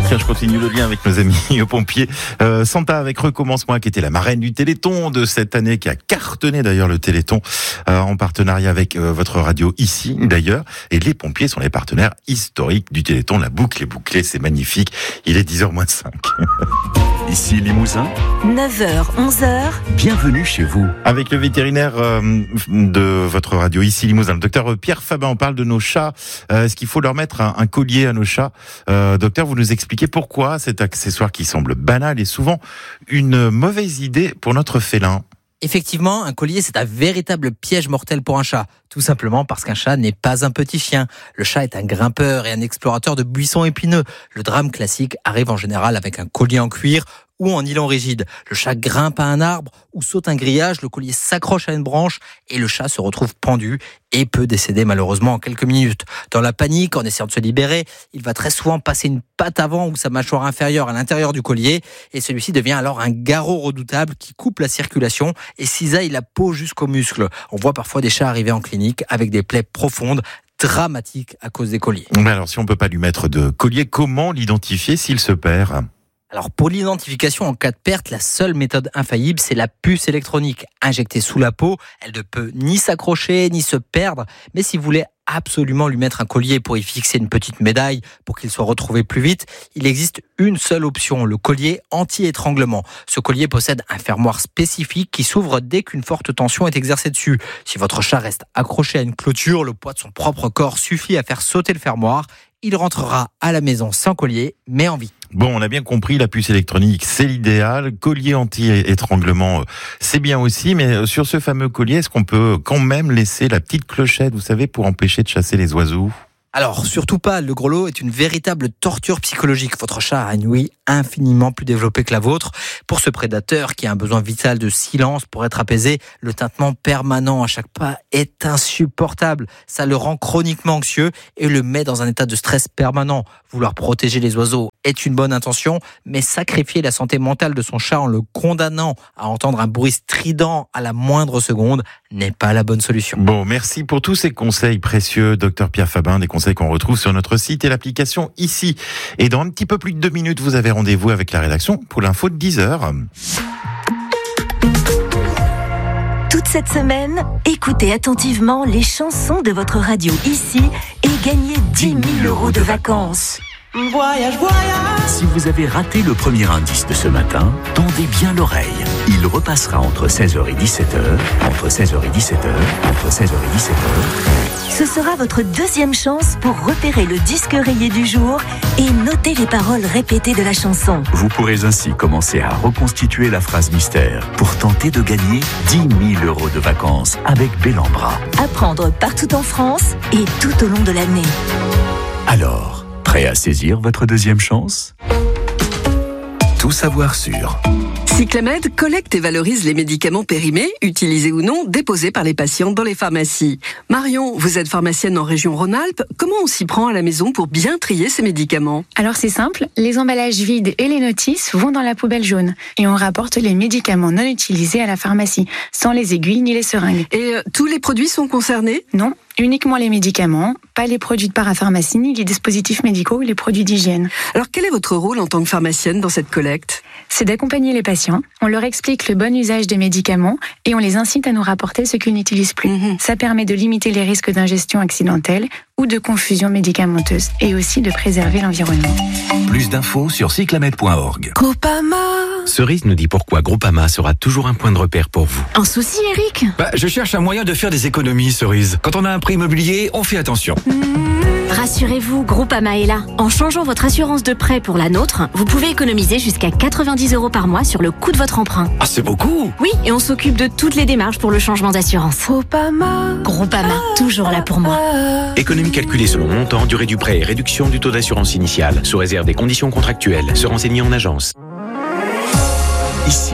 Tiens, je continue le lien avec nos amis pompiers. Santa avec Recommence-moi, qui était la marraine du Téléthon de cette année, qui a cartonné d'ailleurs le Téléthon, en partenariat avec votre radio ici d'ailleurs. Et les pompiers sont les partenaires historiques du Téléthon. La boucle est bouclée, c'est magnifique. Il est 10h moins 5. Ici Limousin, 9h, 11h. bienvenue chez vous. Avec le vétérinaire de votre radio ici Limousin, le docteur Pierre Fabin, on parle de nos chats. Est-ce qu'il faut leur mettre un collier à nos chats? Docteur, vous nous expliquez pourquoi cet accessoire qui semble banal est souvent une mauvaise idée pour notre félin. Effectivement, un collier, c'est un véritable piège mortel pour un chat. Tout simplement parce qu'un chat n'est pas un petit chien. Le chat est un grimpeur et un explorateur de buissons épineux. Le drame classique arrive en général avec un collier en cuir ou en nylon rigide. Le chat grimpe à un arbre ou saute un grillage, le collier s'accroche à une branche et le chat se retrouve pendu et peut décéder malheureusement en quelques minutes. Dans la panique, en essayant de se libérer, il va très souvent passer une patte avant ou sa mâchoire inférieure à l'intérieur du collier et celui-ci devient alors un garrot redoutable qui coupe la circulation et cisaille la peau jusqu'aux muscles. On voit parfois des chats arriver en clinique avec des plaies profondes, dramatiques à cause des colliers. Mais alors, si on peut pas lui mettre de collier, comment l'identifier s'il se perd ? Alors pour l'identification en cas de perte, la seule méthode infaillible, c'est la puce électronique injectée sous la peau. Elle ne peut ni s'accrocher ni se perdre, mais si vous voulez absolument lui mettre un collier pour y fixer une petite médaille pour qu'il soit retrouvé plus vite, il existe une seule option, le collier anti-étranglement. Ce collier possède un fermoir spécifique qui s'ouvre dès qu'une forte tension est exercée dessus. Si votre chat reste accroché à une clôture, le poids de son propre corps suffit à faire sauter le fermoir. Il rentrera à la maison sans collier, mais en vie. Bon, on a bien compris, la puce électronique, c'est l'idéal. Collier anti-étranglement, c'est bien aussi. Mais sur ce fameux collier, est-ce qu'on peut quand même laisser la petite clochette, vous savez, pour empêcher de chasser les oiseaux ? Alors, surtout pas, le grelot est une véritable torture psychologique. Votre chat a une ouïe infiniment plus développée que la vôtre. Pour ce prédateur qui a un besoin vital de silence pour être apaisé, le tintement permanent à chaque pas est insupportable. Ça le rend chroniquement anxieux et le met dans un état de stress permanent. Vouloir protéger les oiseaux est une bonne intention, mais sacrifier la santé mentale de son chat en le condamnant à entendre un bruit strident à la moindre seconde n'est pas la bonne solution. Bon, merci pour tous ces conseils précieux, docteur Pierre Fabin, des conseils qu'on retrouve sur notre site et l'application ici. Et dans un petit peu plus de 2 minutes, vous avez rendez-vous avec la rédaction pour l'info de 10h. Toute cette semaine, écoutez attentivement les chansons de votre radio ici et gagnez 10 000 € de vacances. Voyage, voyage. Si vous avez raté le premier indice de ce matin, tendez bien l'oreille. Il repassera entre 16h et 17h, entre 16h et 17h, entre 16h et 17h. Ce sera votre deuxième chance pour repérer le disque rayé du jour et noter les paroles répétées de la chanson. Vous pourrez ainsi commencer à reconstituer la phrase mystère pour tenter de gagner 10 000 € de vacances avec Bellambra. À prendre partout en France et tout au long de l'année. Alors, prêt à saisir votre deuxième chance ? Tout savoir sur Cyclamed collecte et valorise les médicaments périmés, utilisés ou non, déposés par les patients dans les pharmacies. Marion, vous êtes pharmacienne en région Rhône-Alpes. Comment on s'y prend à la maison pour bien trier ces médicaments ? Alors c'est simple, les emballages vides et les notices vont dans la poubelle jaune. Et on rapporte les médicaments non utilisés à la pharmacie, sans les aiguilles ni les seringues. Et tous les produits sont concernés ? Non, uniquement les médicaments, pas les produits de parapharmacie, ni les dispositifs médicaux ou les produits d'hygiène. Alors quel est votre rôle en tant que pharmacienne dans cette collecte ? C'est d'accompagner les patients, on leur explique le bon usage des médicaments et on les incite à nous rapporter ce qu'ils n'utilisent plus. Ça permet de limiter les risques d'ingestion accidentelle ou de confusion médicamenteuse et aussi de préserver l'environnement. Plus d'infos sur cyclamed.org. Groupama. Cerise nous dit pourquoi Groupama sera toujours un point de repère pour vous. Un souci, Eric ? Je cherche un moyen de faire des économies, Cerise. Quand on a un prêt immobilier, on fait attention. Rassurez-vous, Groupama est là. En changeant votre assurance de prêt pour la nôtre, vous pouvez économiser jusqu'à 90 € par mois sur le coût de votre emprunt. Ah, c'est beaucoup! Oui, et on s'occupe de toutes les démarches pour le changement d'assurance. Groupama, toujours là pour moi. Économie calculée selon montant, durée du prêt et réduction du taux d'assurance initiale, sous réserve des conditions contractuelles. Se renseigner en agence. Ici,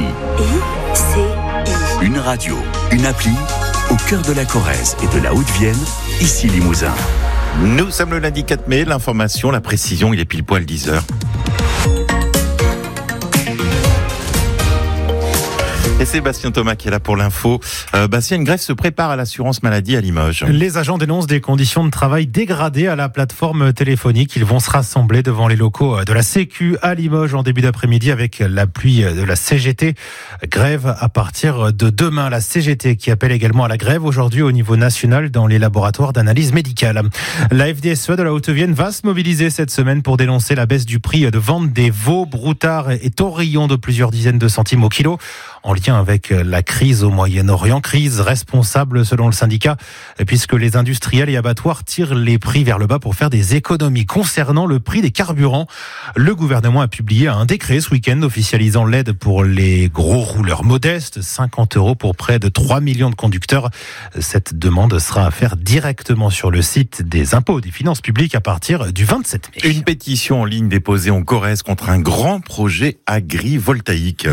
une radio, une appli, au cœur de la Corrèze et de la Haute-Vienne, ici Limousin. Nous sommes le lundi 4 mai, l'information, la précision, il est pile poil 10h. Et c'est Bastien Thomas qui est là pour l'info. Bastien, une grève se prépare à l'assurance maladie à Limoges. Les agents dénoncent des conditions de travail dégradées à la plateforme téléphonique. Ils vont se rassembler devant les locaux de la Sécu à Limoges en début d'après-midi avec l'appui de la CGT. Grève à partir de demain. La CGT qui appelle également à la grève aujourd'hui au niveau national dans les laboratoires d'analyse médicale. La FDSE de la Haute-Vienne va se mobiliser cette semaine pour dénoncer la baisse du prix de vente des veaux, broutards et taurillons de plusieurs dizaines de centimes au kilo, en lien avec la crise au Moyen-Orient, crise responsable selon le syndicat, puisque les industriels et abattoirs tirent les prix vers le bas pour faire des économies. Concernant le prix des carburants, le gouvernement a publié un décret ce week-end officialisant l'aide pour les gros rouleurs modestes, 50 € pour près de 3 millions de conducteurs. Cette demande sera à faire directement sur le site des impôts des finances publiques à partir du 27 mai. Une pétition en ligne déposée en Corrèze contre un grand projet agrivoltaïque.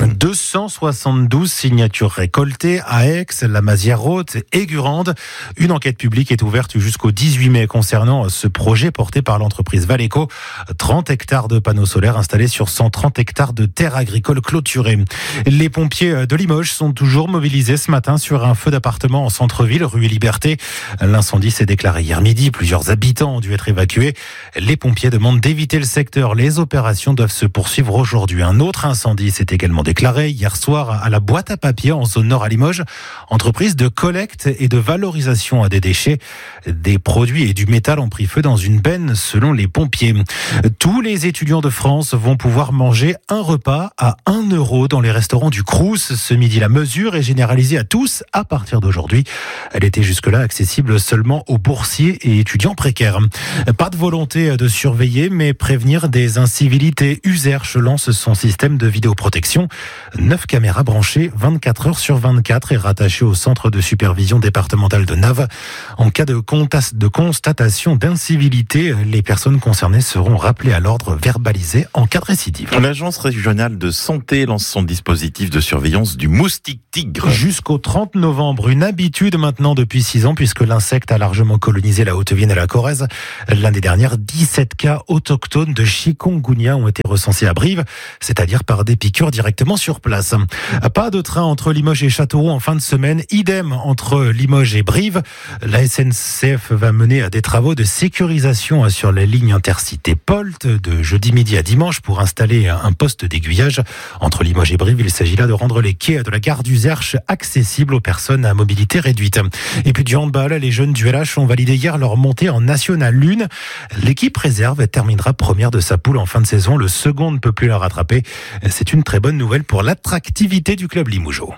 272 signatures récoltées à Aix, la Mazière-Haute et Gurande. Une enquête publique est ouverte jusqu'au 18 mai concernant ce projet porté par l'entreprise Valeco. 30 hectares de panneaux solaires installés sur 130 hectares de terres agricoles clôturées. Les pompiers de Limoges sont toujours mobilisés ce matin sur un feu d'appartement en centre-ville, rue Liberté. L'incendie s'est déclaré hier midi. Plusieurs habitants ont dû être évacués. Les pompiers demandent d'éviter le secteur. Les opérations doivent se poursuivre aujourd'hui. Un autre incendie s'est également déclaré hier soir à la boîte à papier en zone nord à Limoges. Entreprise de collecte et de valorisation des déchets. Des produits et du métal ont pris feu dans une benne selon les pompiers. Tous les étudiants de France vont pouvoir manger un repas à 1 € dans les restaurants du Crous. Ce midi, la mesure est généralisée à tous à partir d'aujourd'hui. Elle était jusque-là accessible seulement aux boursiers et étudiants précaires. Pas de volonté de surveiller, mais prévenir des incivilités. Userche lance son système de vidéoprotection. 9 caméras branchées 24 heures sur 24 et rattachées au centre de supervision départementale de Naves. En cas de constatation d'incivilité, les personnes concernées seront rappelées à l'ordre, verbalisées en cas de récidive. L'agence régionale de santé lance son dispositif de surveillance du moustique tigre. Jusqu'au 30 novembre, une habitude maintenant depuis 6 ans puisque l'insecte a largement colonisé la Haute-Vienne et la Corrèze. L'année dernière, 17 cas autochtones de chikungunya ont été recensés à Brive, c'est-à-dire par des piqûres directement sur place. Pas de train entre Limoges et Châteauroux en fin de semaine, idem entre Limoges et Brive. La SNCF va mener des travaux de sécurisation sur la ligne intercité Polt de jeudi midi à dimanche pour installer un poste d'aiguillage. Entre Limoges et Brive, il s'agit là de rendre les quais de la gare d'Uzerche accessibles aux personnes à mobilité réduite. Et puis du handball, les jeunes du LH ont validé hier leur montée en National 1. L'équipe réserve terminera première de sa poule en fin de saison. Le second ne peut plus la rattraper. C'est une très bonne nouvelle pour l'attractivité du club limougeau.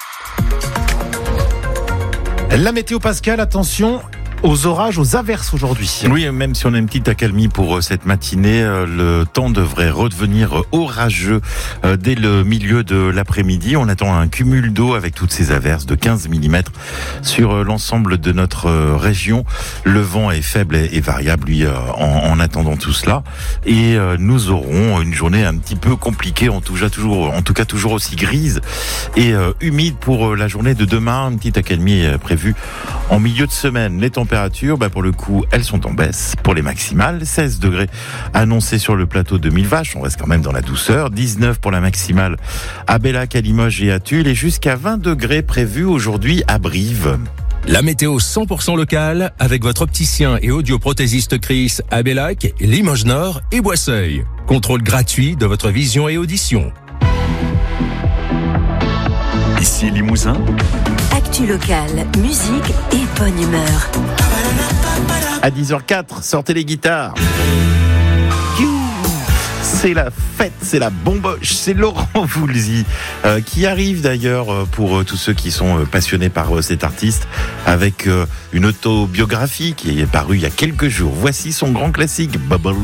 La météo Pascal, attention aux orages, aux averses aujourd'hui. Oui, même si on a une petite accalmie pour cette matinée, le temps devrait redevenir orageux dès le milieu de l'après-midi. On attend un cumul d'eau avec toutes ces averses de 15 mm sur l'ensemble de notre région. Le vent est faible et variable, lui, en attendant tout cela. Et nous aurons une journée un petit peu compliquée, en tout cas toujours aussi grise et humide pour la journée de demain. Une petite accalmie est prévue en milieu de semaine. Les températures, pour le coup, elles sont en baisse pour les maximales. 16 degrés annoncés sur le plateau de Millevaches. On reste quand même dans la douceur. 19 pour la maximale à Bellac, à Limoges et à Tulle. Et jusqu'à 20 degrés prévus aujourd'hui à Brive. La météo 100% locale avec votre opticien et audioprothésiste Chris à Bellac, Limoges Nord et Boisseuil. Contrôle gratuit de votre vision et audition. Ici Limousin. Actu locale, musique et bonne humeur. À 10h04, sortez les guitares. C'est la fête, c'est la bomboche, c'est Laurent Voulzy qui arrive d'ailleurs pour tous ceux qui sont passionnés par cet artiste avec une autobiographie qui est parue il y a quelques jours. Voici son grand classique, Bubble.